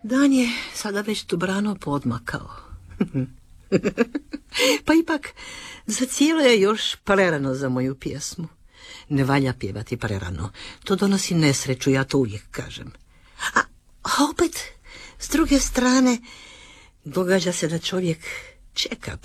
Dan je sada već dobrano podmakao. Pa ipak, za cijelo je još prerano za moju pjesmu. Ne valja pjevati prerano. To donosi nesreću, ja to uvijek kažem. A opet, s druge strane, događa se da čovjek čeka